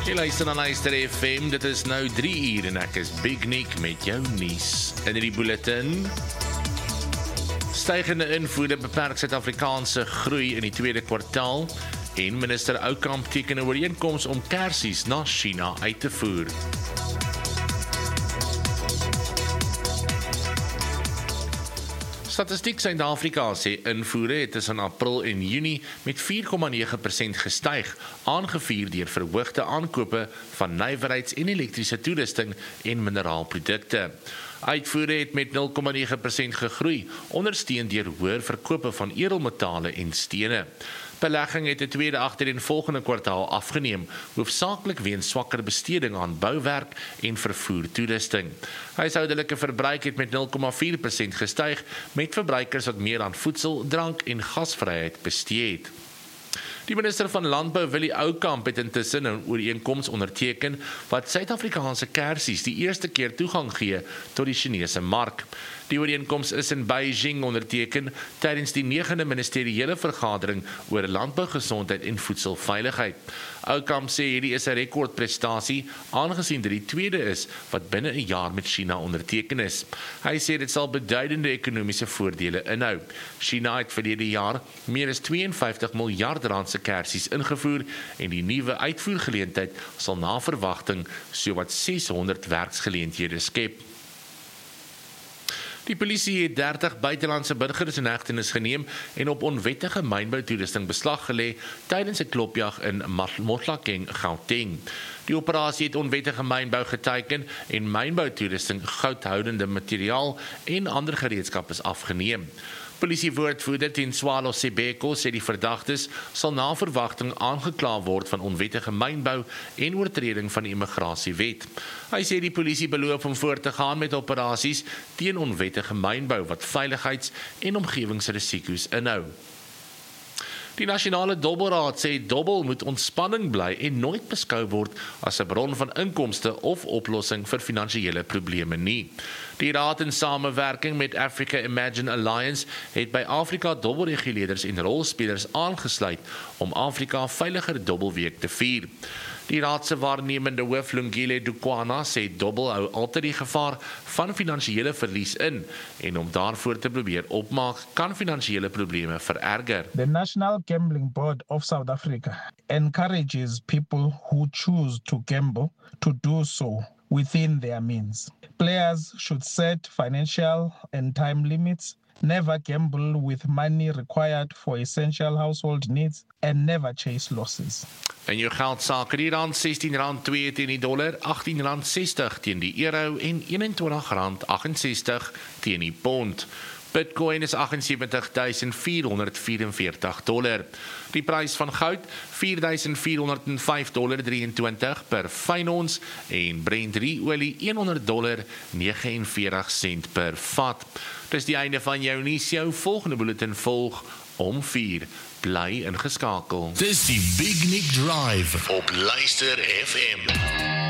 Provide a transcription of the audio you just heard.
Jy luister na Luister FM, dit is nou 3 uur en ek is Big Nick met jou nuus. In die bulletin: stygende invoere beperk Suid-Afrikaanse groei in die tweede kwartaal en minister Oukamp teken 'n ooreenkoms om kersies na China uit te voer. Statistiek Suid-Afrika sê invoere het tussen April en Junie met 4,9% gestyg, aangevuur deur verhoogde aankope van nywerheids- en elektriese toerusting en mineraalprodukte. Uitvoere het met 0,9% gegroei, ondersteun deur hoër verkope van edelmetale en stene. Belegging het 'n tweede agtereenvolgende kwartaal afgeneem, hoofsaaklik weens swakker besteding aan bouwerk en vervoer toerusting. Huishoudelike verbruik het met 0,4% gestyg, met verbruikers wat meer aan voedsel, drank en gasvryheid bestee het. Die minister van Landbou, Willie Oukamp, het intussen 'n ooreenkoms onderteken wat Suid-Afrikaanse kersies die eerste keer toegang gee tot die Chinese mark. Die ooreenkoms is in Beijing onderteken tydens die 9de ministeriële vergadering oor landbougesondheid en voedselveiligheid. Oukamp sê hierdie is 'n rekordprestasie, aangesien dit die tweede is wat binne 'n jaar met China onderteken is. Hy sê dit sal beduidende ekonomiese voordele inhou. China het verlede jaar meer as 52 miljard rand se kersies ingevoer en die nuwe uitvoergeleentheid sal na verwagting sowat 600 werksgeleenthede skep. Die polisie het 30 buitelandse burgers in hegtenis geneem en op onwettige mynboutoerusting beslag gelê tydens 'n klopjag in Mohlakeng, Gauteng. Die operasie het onwettige mynbou geteiken en mynboutoerusting, goudhoudende materiaal en ander gereedskap is afgeneem. Polisiewoordvoerder Tinswalo Sebeko sê die verdagtes sal na verwagting aangekla word van onwettige mynbou en oortreding van die immigrasiewet. Hy sê die polisie beloof om voort te gaan met operasies teen onwettige mynbou wat veiligheids- en omgewingsrisiko's inhou. Die Nasionale Dobbelraad sê dobbel moet ontspanning bly en nooit beskou word as 'n bron van inkomste of oplossing vir finansiële probleme nie. Die raad in samewerking met Africa Imagine Alliance het by Afrika dobbelreguleerders en rolspelers aangesluit om Afrika veiliger dobbelweek te vier. Die raad se waarnemende hoof Lungile Dukwana sê dobbel hou altyd die gevaar van finansiële verlies in en om daarvoor te probeer opmaak kan finansiële probleme vererger. The National Gambling Board of South Africa encourages people who choose to gamble to do so within their means. Players should set financial and time limits, never gamble with money required for essential household needs, and never chase losses. In jou geldsake, die rand R16.2 teen die dollar, R18.60 teen die euro en R21.68 teen die pond. Bitcoin is $78,444. Die prys van goud $4,405.23 per fyn ons en Brent olie $100.49 per vat. Dis die einde van jou nuus. Jou volgende bulletin volg om 4. Bly ingeskakel. Dis die Big Nick Drive op Luister FM.